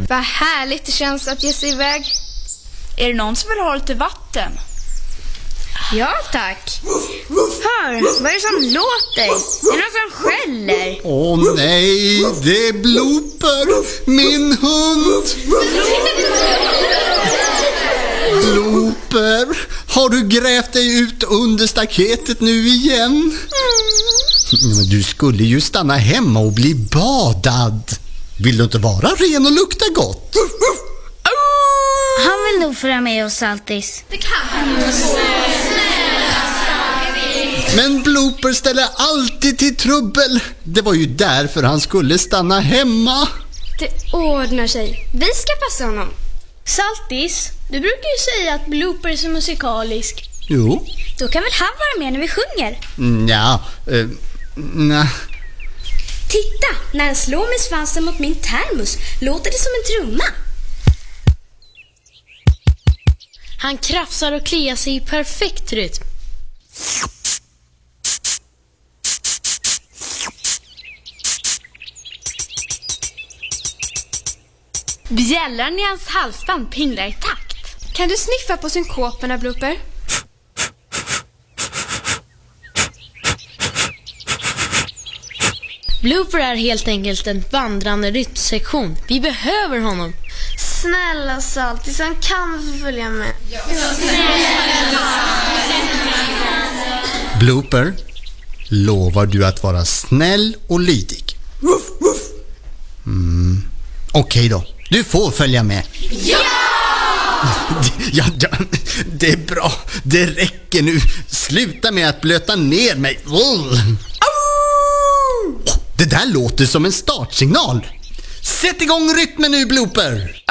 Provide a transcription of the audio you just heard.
Vad härligt det känns att ge sig iväg. Är det någon som vill ha lite vatten? Ja, tack. Hör, vad är det som låter? Är det någon som skäller? Åh nej, det är Blooper, min hund. Blooper, har du grävt dig ut under staketet nu igen? Men du skulle ju stanna hemma och bli badad. Vill du inte vara ren och lukta gott? Han vill nog följa med oss, Saltis. Det kan han. Men Blooper ställer alltid till trubbel. Det var ju därför han skulle stanna hemma. Det ordnar sig. Vi ska passa honom. Saltis, du brukar ju säga att Blooper är så musikalisk. Jo. Då kan väl han vara med när vi sjunger? Ja, nej. Titta, när han slår med svansen mot min termos låter det som en trumma. Han krafsar och kliar sig i perfekt rytm. Bjällan i hans halsband pinglar i takt. Kan du sniffa på synkoperna, Blooper? Blooper är helt enkelt en vandrande rytmsektion. Vi behöver honom. Snälla Saltis, han kan få följa med. Ja. Blooper, lovar du att vara snäll och lydig? Okej då, du får följa med. Ja! Ja, det är bra. Det räcker nu. Sluta med att blöta ner mig. Det där låter som en startsignal. Sätt igång rytmen nu, Blooper.